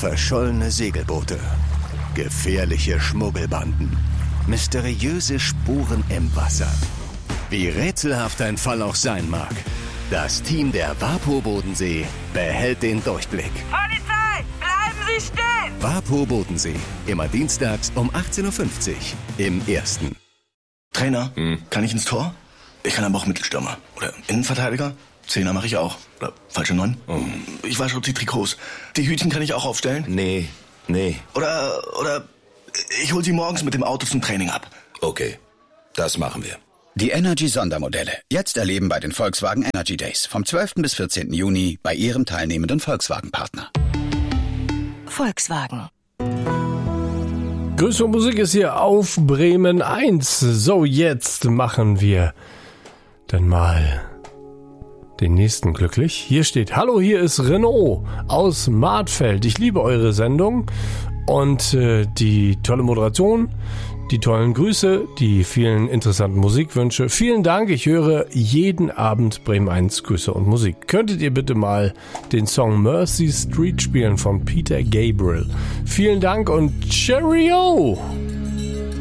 Verschollene Segelboote, gefährliche Schmuggelbanden, mysteriöse Spuren im Wasser. Wie rätselhaft ein Fall auch sein mag, das Team der WaPo Bodensee behält den Durchblick. Polizei, bleiben Sie stehen! WaPo Bodensee, immer dienstags um 18.50 Uhr im Ersten. Trainer, kann ich ins Tor? Ich kann aber auch Mittelstürmer. Oder Innenverteidiger? Zehner mache ich auch. Oder falsche 9. Ich wasche die Trikots. Die Hütchen kann ich auch aufstellen? Nee. Oder ich hol sie morgens mit dem Auto zum Training ab. Okay, das machen wir. Die Energy-Sondermodelle. Jetzt erleben bei den Volkswagen Energy Days. Vom 12. bis 14. Juni bei Ihrem teilnehmenden Volkswagen-Partner. Volkswagen. Grüße und Musik ist hier auf Bremen 1. So, jetzt machen wir dann mal den nächsten glücklich. Hier steht: Hallo, hier ist Renault aus Martfeld. Ich liebe eure Sendung und die tolle Moderation, die tollen Grüße, die vielen interessanten Musikwünsche. Vielen Dank, ich höre jeden Abend Bremen 1 Grüße und Musik. Könntet ihr bitte mal den Song Mercy Street spielen von Peter Gabriel? Vielen Dank und Cheerio!